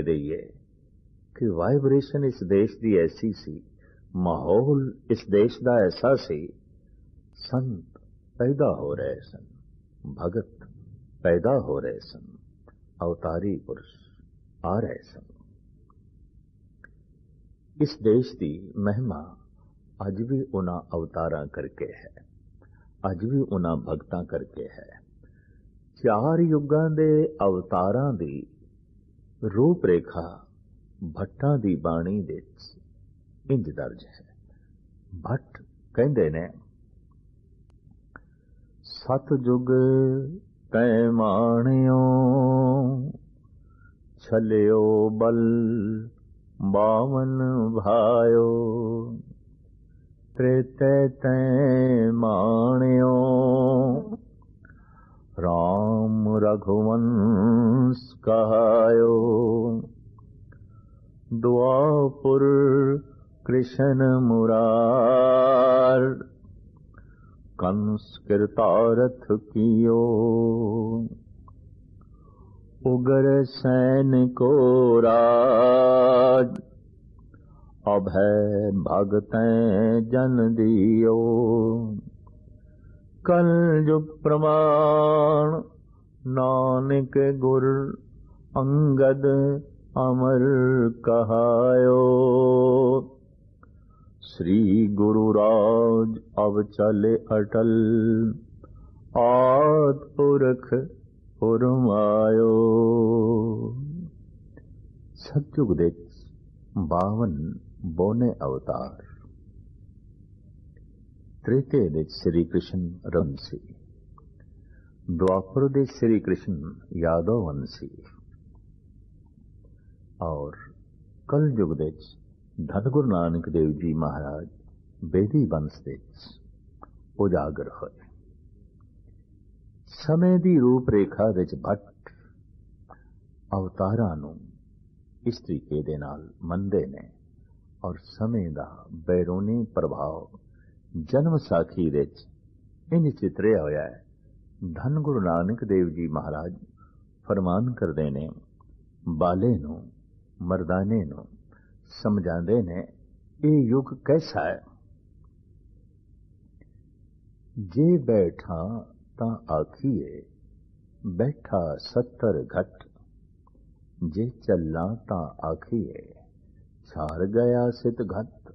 दईए कि वाइब्रेशन इस देश की ऐसी सी, माहौल इस देश का ऐसा सी, संत पैदा हो रहे सन, भगत पैदा हो रहे सन, अवतारी पुरुष आ रहे सन। इस देश की महिमा अज भी उन्हां अवतारां करके है, अज भी उन्हां भगतां करके है। चार युगां दे अवतारां दी रूप रेखा भट्टां दी बाणी विच इंज दर्ज है। भट्ट कहंदे ने, सतयुग तै माणियो छलियो बल बावन भायो, त्रेते तै माणियो राम रघुवंश कहायो, द्वापुर कृष्ण मुरार कंस कृतारथ कियो, उगर सैन को राज अभय भगतैं जन दियो, कल युग प्रमाण नानक गुर अंगद अमर कहायो, श्री गुरु राज अब चले अटल आद पुरख फुरमायो। सतयुग दे 52 बोने अवतार, त्रेते दे श्री कृष्ण रमसी, द्वापर दे श्री कृष्ण यादव वंशी और कल युग दे धन गुरु नानक देव जी महाराज बेदी वंश दे उजागर होए। समय की रूप रेखा विच भट्ट अवतारां नूं इस तरीके दे नाल मनदे ने और समय का बैरूनी प्रभाव जन्म साखी विच इंज चितरिया होया है। धन गुरु नानक देव जी महाराज फरमान करदे ने, बाले नूं मरदाने नूं समझांदे ने, ये युग कैसा है। जे बैठा तां आखिए बैठा 70 घट, जे चलना तां आखिए छार गया सित घट।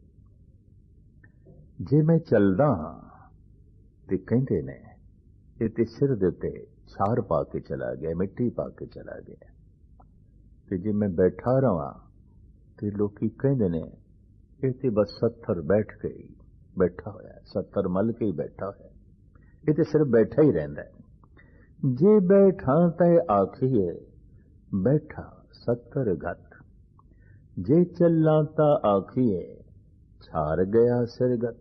जे मैं चलदा ते कहंदे ने इते सिर दे उत्ते छार पा के चला गया, मिट्टी पा के चला गया। ते जे मैं बैठा रहा ते लोकी कहंदे ने इते बस 70 बैठ के ही बैठा होया, 70 मल के ही बैठा होया, इते सिर्फ बैठा ही रहिंदा है। जे बैठा ते आखिए बैठा 70 घट, जे चलना ता आखिए छार गया सिरगत।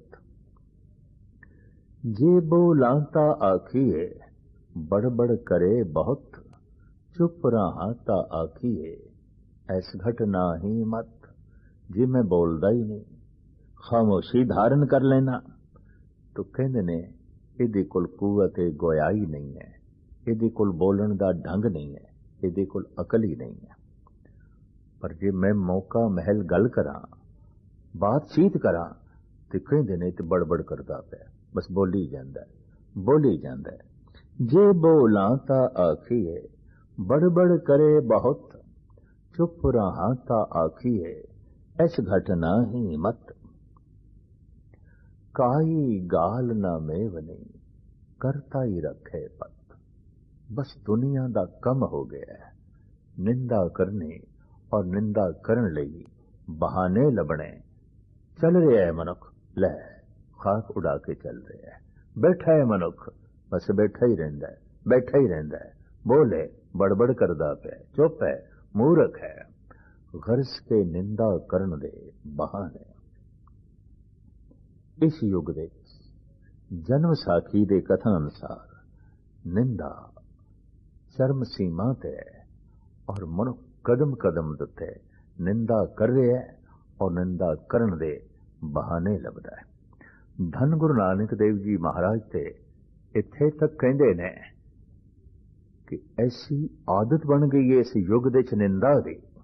जे बोला ता आखिए बड़बड़ करे बहुत, चुप रहा ता आखिए ऐस घट नाही मत। जे मैं बोलदा ही नहीं, खामोशी धारण कर लेना, तो कहंदे ने इहदे कोल कुवत गोयाई नहीं है, इहदे कोल बोलण दा ढंग नहीं है, इहदे कोल अकल ही नहीं है। पर जे मैं मौका महल गल करा, बातचीत करा, ते कहंदे ने ते बड़बड़ करदा पिया, बस बोली जांदा है, बोली जांदा है। जे बोला ता आखिए बड़बड़ करे बहुत, चुप रहा ता आखिए ऐस घटना ही मत। काई गाल ना मेवनी करता ही रखे पत। बस दुनिया दा कम हो गया है, निंदा करने और निंदा करन लई बहाने लभने। चल रहा है मनुख, लै खाक उड़ा के चल रहा है। बैठा है मनुख, बस बैठा ही रहिंदा है, बैठा ही रहिंदा है। बोले बड़बड़ करदा पिया, चुप है, मूर्ख है, गर्ज के निंदा करन दे बहाने। इस युग दे जन्म साखी दे कथन अनुसार निंदा चरम सीमा ते है और मनुख कदम कदम दे निंदा कर रहा है और निंदा करन दे बहाने लभदा है। धन गुरु नानक देव जी महाराज ते इत्थे तक कहंदे ने कि ऐसी आदत बन गई है इस युग दे च निंदा दी